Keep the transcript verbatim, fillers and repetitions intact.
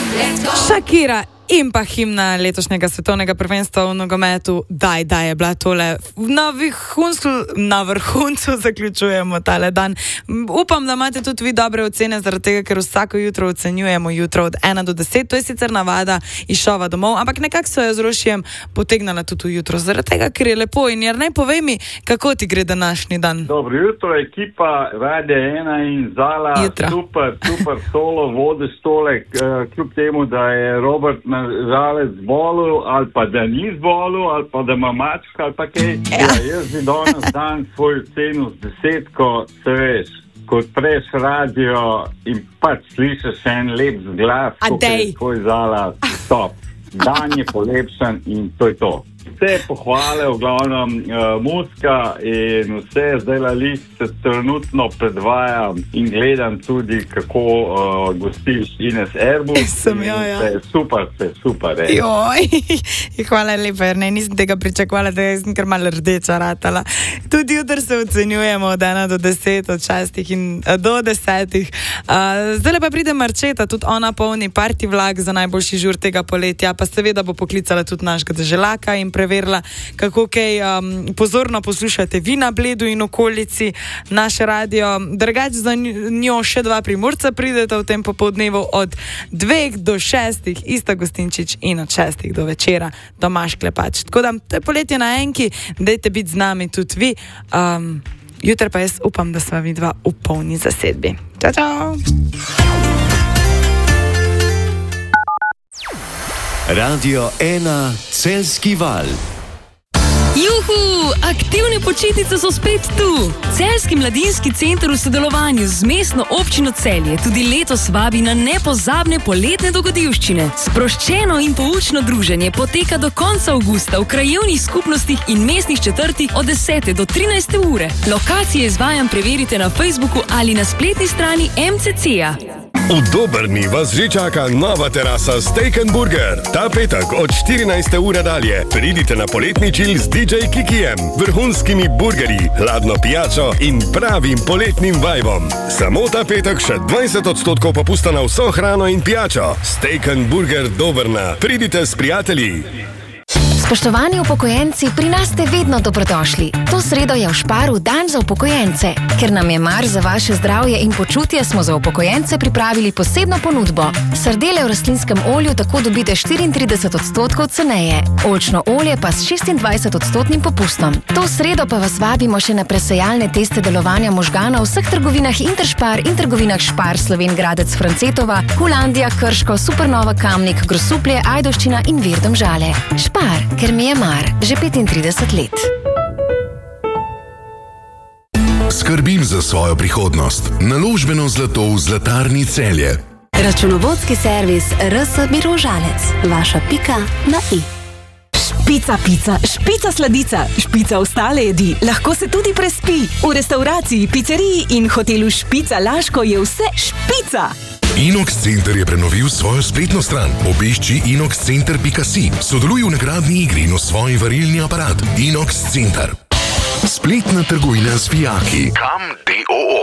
Shakira in pa himna letošnjega svetovnega prvenstva v nogometu, daj, daj je bila tole. Na vrhuncu, na vrhuncu zaključujemo tale dan. Upam, da imate tudi vi dobre ocene, zaradi tega, ker vsako jutro ocenjujemo jutro od ena do deset. To je sicer navada iz šova domov, ampak nekako so jo z Rošijem potegnala tudi v jutro, zaradi tega, ker je lepo. In Jernej, povej mi, kako ti gre današnji dan? Dobro jutro, ekipa Radia ena in Zala, Jutra. super, super solo, vodiš tole, kljub temu, da je Robert na žalec zbolil, ali pa da ni zbolil, ali pa da ima mačka, ali pa kaj. Ja. Ja, jaz bi danes dan svojo ceno z desetko, se veš, kot preš radio in pač slišiš en lep glas, kot je tvoj Zala, stop. Dan je polepšan in to je to. Vse pohvale, v glavnem uh, muska in vse, zdaj la list se trenutno predvajam in gledam tudi, kako uh, gostiš Ines Erbus. Sem, ja, ja. Vse, super, vse, super. Ej. Joj, hvala lepa, Jernej, nisem tega pričakovala, da sem kar malo rdeča ratala. Tudi jutr se ocenjujemo od ena do deset, od šestih in do desetih. Uh, zdaj pa pride Marčeta, tudi ona polni party vlak za najboljši žur tega poletja, pa seveda bo poklicala tudi našega deželaka in preverila, kako kaj um, pozorno poslušate vi na Bledu in okolici naše radio. Drugače za njo še dva Primorca prideta v tem popoldnevu od dveh do šestih, Ista Gostinčič in od šestih do večera Tomaž Klepač. Tako da, to je poletje na enki, dajte biti z nami tudi vi. Um, jutri pa jaz upam, da sva vidva v polni zasedbi. Čau, čau! Radio ena Celjski val. Juhu, aktivne počitnice so spet tu. Celjski mladinski center v sodelovanju z mestno občino Celje tudi letos vabi na nepozabne poletne dogodivščine. Sproščeno in poučno druženje poteka do konca avgusta v krajevnih skupnostih in mestnih četrtih od desete do trinajste ure. Lokacije izvajam preverite na Facebooku ali na spletni strani M C C-a. V Dobrni vas že čaka nova terasa Steak and Burger. Ta petek od štirinajste ure dalje pridite na poletni čil z D J Kikijem, vrhunskimi burgerji, hladno pijačo in pravim poletnim vibom. Samo ta petek še dvajset odstotkov popusta na vso hrano in pijačo. Steak and Burger Dobrna. Pridite s prijatelji. Spoštovani upokojenci, pri nas ste vedno dobrodošli. To sredo je v Šparu dan za upokojence. Ker nam je mar za vaše zdravje in počutje, smo za upokojence pripravili posebno ponudbo. Sardele v rastlinskem olju tako dobite štiriintrideset odstotkov ceneje. Oljčno olje pa s šestindvajset odstotnim popustom. To sredo pa vas vabimo še na presejalne teste delovanja možgana v vseh trgovinah Interšpar in trgovinah Špar, Slovenj Gradec, Francetova, Hulandija, Krško, Supernova, Kamnik, Grosuplje, Ajdovščina in Vir Domžale. Špar, ker mi je mar, že petintrideset let. Skrbim za svojo prihodnost. Naložbeno zlato v Zlatarni Celje. Računovodski servis R S Mirožalec. Vaša pika na i. Špica pica, špica sladica, špica ostale jedi. Lahko se tudi prespi. V restauraciji, pizzeriji in hotelu Špica Laško je vse špica. Inox Center je prenovil svojo spletno stran. Obišči inox center pika si. Sodeluj v nagradni igri in osvoji varilni aparat. Inox Center. Spletna trgovina z vijaki. Kam D O O.